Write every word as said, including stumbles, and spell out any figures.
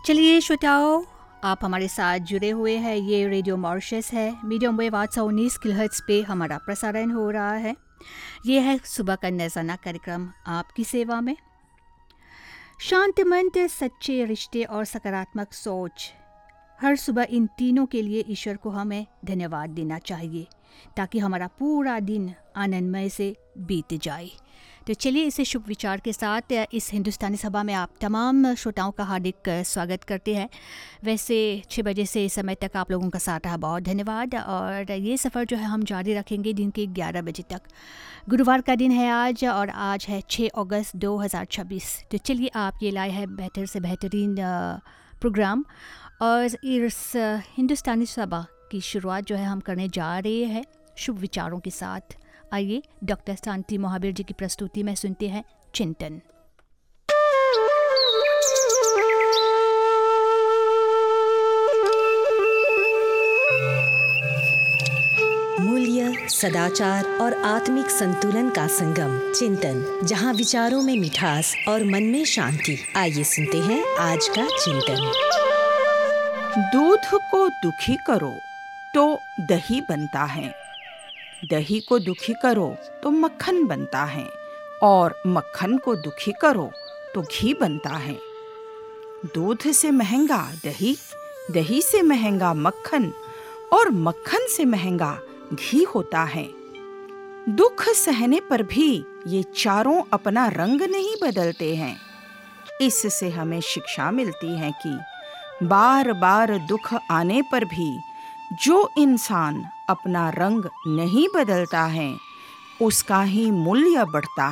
चलिए श्रोताओं, आप हमारे साथ जुड़े हुए हैं। ये रेडियो मॉरिशस है। मीडियम वेव आठ सौ उन्नीस किलोहर्ट्ज़ पे हमारा प्रसारण हो रहा है। ये है सुबह का नज़ाना कार्यक्रम आपकी सेवा में। शांत मन, सच्चे रिश्ते और सकारात्मक सोच, हर सुबह इन तीनों के लिए ईश्वर को हमें धन्यवाद देना चाहिए ताकि हमारा पूरा दिन आनंदमय से बीत जाए। तो चलिए इसे शुभ विचार के साथ इस हिंदुस्तानी सभा में आप तमाम श्रोताओं का हार्दिक स्वागत करते हैं। वैसे छः बजे से इस समय तक आप लोगों का साथ रहा, बहुत धन्यवाद। और ये सफ़र जो है हम जारी रखेंगे दिन के ग्यारह बजे तक। गुरुवार का दिन है आज और आज है छः अगस्त दो हज़ार छब्बीस। तो चलिए आप ये लाए हैं बेहतर से बेहतरीन प्रोग्राम और इस हिंदुस्तानी सभा की शुरुआत जो है हम करने जा रहे हैं शुभ विचारों के साथ। आइए डॉक्टर शांति महावीर जी की प्रस्तुति में सुनते हैं चिंतन। मूल्य, सदाचार और आत्मिक संतुलन का संगम, चिंतन, जहां विचारों में मिठास और मन में शांति। आइए सुनते हैं आज का चिंतन। दूध को दुखी करो तो दही बनता है, दही को दुखी करो तो मक्खन बनता है, और मक्खन को दुखी करो तो घी बनता है। दूध से महंगा दही, दही से महंगा मक्खन, और मक्खन से महंगा घी होता है। दुख सहने पर भी ये चारों अपना रंग नहीं बदलते हैं। इससे हमें शिक्षा मिलती है कि बार बार दुख आने पर भी जो इंसान अपना रंग नहीं बदलता है उसका ही मूल्य बढ़ता है।